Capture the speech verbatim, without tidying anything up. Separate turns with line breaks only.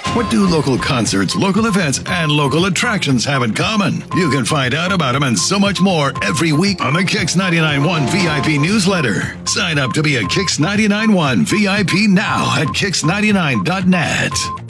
What do local concerts, local events, and local attractions have in common? You can find out about them and so much more every week on the Kix ninety-nine point one V I P newsletter. Sign up to be a Kix ninety-nine point one V I P now at kix ninety-nine dot net.